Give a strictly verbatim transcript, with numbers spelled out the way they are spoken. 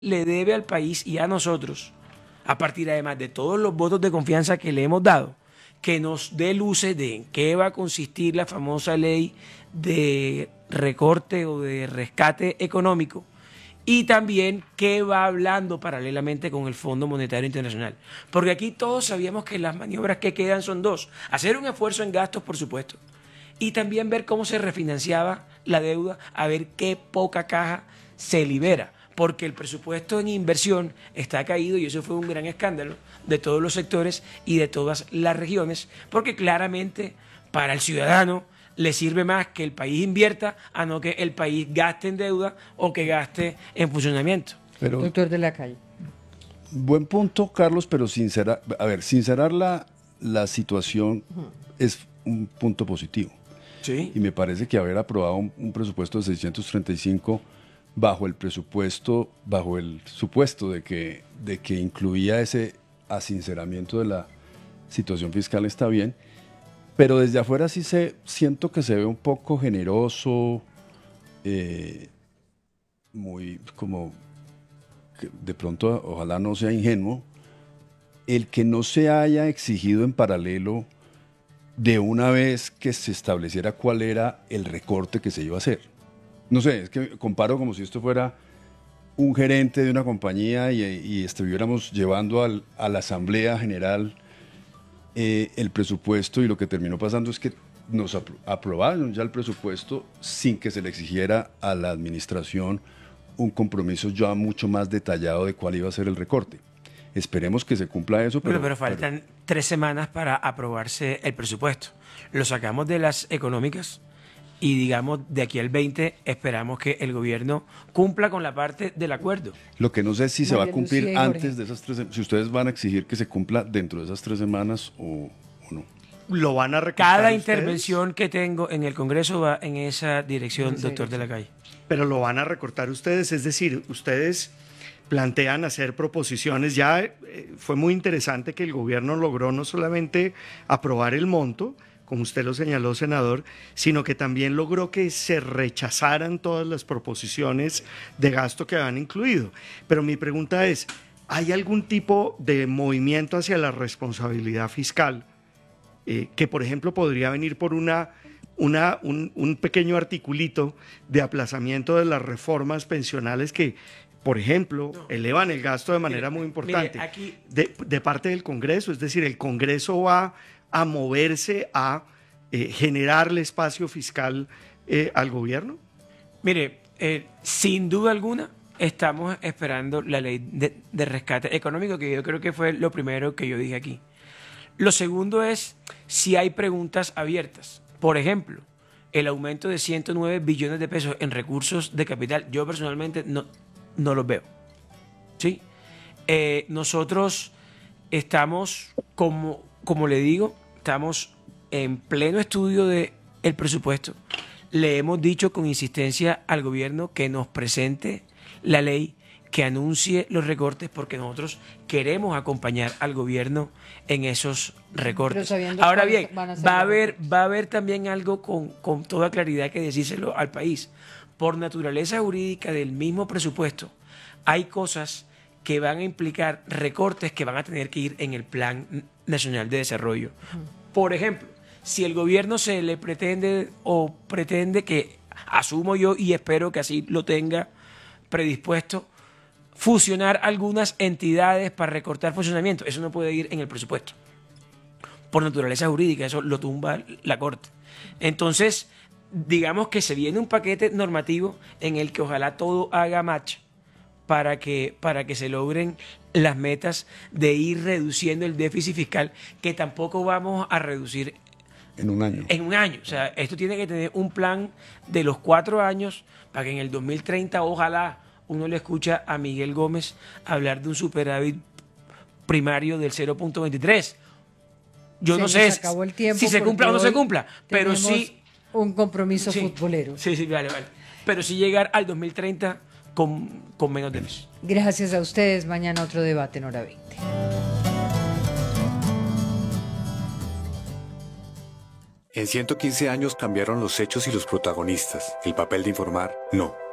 le debe al país y a nosotros, a partir además de todos los votos de confianza que le hemos dado, que nos dé luces de en qué va a consistir la famosa ley de recorte o de rescate económico y también qué va hablando paralelamente con el Fondo Monetario Internacional. Porque aquí todos sabíamos que las maniobras que quedan son dos. Hacer un esfuerzo en gastos, por supuesto, y también ver cómo se refinanciaba la deuda, a ver qué poca caja se libera. Porque el presupuesto en inversión está caído y eso fue un gran escándalo de todos los sectores y de todas las regiones, porque claramente para el ciudadano le sirve más que el país invierta a no que el país gaste en deuda o que gaste en funcionamiento. Pero, Doctor de la Calle. Buen punto, Carlos, pero sincerar, a ver, sincerar la, la situación uh-huh. es un punto positivo. Sí. Y me parece que haber aprobado un, un presupuesto de seiscientos treinta y cinco bajo el presupuesto, bajo el supuesto de que, de que incluía ese asinceramiento de la situación fiscal está bien, pero desde afuera sí se, siento que se ve un poco generoso, eh, muy como, que de pronto ojalá no sea ingenuo, el que no se haya exigido en paralelo de una vez que se estableciera cuál era el recorte que se iba a hacer. No sé, es que comparo como si esto fuera un gerente de una compañía y, y estuviéramos llevando al, a la Asamblea General eh, el presupuesto, y lo que terminó pasando es que nos apro- aprobaron ya el presupuesto sin que se le exigiera a la administración un compromiso ya mucho más detallado de cuál iba a ser el recorte. Esperemos que se cumpla eso. Pero, pero, pero faltan pero... tres semanas para aprobarse el presupuesto. Lo sacamos de las económicas. Y digamos, de aquí al veinte esperamos que el gobierno cumpla con la parte del acuerdo. Lo que no sé es si se va a cumplir Lucía, antes de esas tres semanas, si ustedes van a exigir que se cumpla dentro de esas tres semanas o, o no. ¿Lo van a recortar Cada ustedes? intervención que tengo en el Congreso va en esa dirección, ¿En doctor de la Calle. Pero lo van a recortar ustedes, es decir, ustedes plantean hacer proposiciones. Ya eh, fue muy interesante que el gobierno logró no solamente aprobar el monto, como usted lo señaló, senador, sino que también logró que se rechazaran todas las proposiciones de gasto que habían incluido. Pero mi pregunta es, ¿hay algún tipo de movimiento hacia la responsabilidad fiscal eh, que, por ejemplo, podría venir por una, una, un, un pequeño articulito de aplazamiento de las reformas pensionales que, por ejemplo, no. elevan el gasto de manera mire, muy importante mire, aquí... de, de parte del Congreso? Es decir, el Congreso va a moverse a eh, generarle espacio fiscal eh, al gobierno? Mire, eh, sin duda alguna estamos esperando la ley de, de rescate económico, que yo creo que fue lo primero que yo dije aquí. Lo segundo es si hay preguntas abiertas. Por ejemplo, el aumento de ciento nueve billones de pesos en recursos de capital, yo personalmente no, no los veo. ¿Sí? Eh, nosotros estamos, como, como le digo, estamos en pleno estudio del presupuesto. Le hemos dicho con insistencia al gobierno que nos presente la ley, que anuncie los recortes, porque nosotros queremos acompañar al gobierno en esos recortes. Ahora bien, a va a haber, va a haber también algo con, con toda claridad que decírselo al país. Por naturaleza jurídica del mismo presupuesto, hay cosas que van a implicar recortes que van a tener que ir en el Plan Nacional de Desarrollo. Uh-huh. Por ejemplo, si el gobierno se le pretende o pretende que, asumo yo y espero que así lo tenga predispuesto, fusionar algunas entidades para recortar funcionamiento, eso no puede ir en el presupuesto. Por naturaleza jurídica, eso lo tumba la Corte. Entonces, digamos que se viene un paquete normativo en el que ojalá todo haga match para que, para que se logren las metas de ir reduciendo el déficit fiscal, que tampoco vamos a reducir en un año. En un año. O sea, esto tiene que tener un plan de los cuatro años para que en el dos mil treinta, ojalá, uno le escucha a Miguel Gómez hablar de un superávit primario del cero punto veintitrés. Yo se no sé si se cumpla o no se cumpla, pero sí... un compromiso sí, futbolero. Sí, sí, vale, vale. Pero sí llegar al dos mil treinta con, con menos déficit. Gracias a ustedes. Mañana otro debate en Hora veinte. En ciento quince años cambiaron los hechos y los protagonistas. El papel de informar, no.